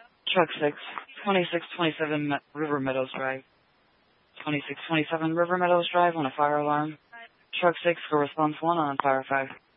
Truck 6, 2627 River Meadows Drive. 2627 River Meadows Drive on a fire alarm. Truck 6 for response 1 on fire 5.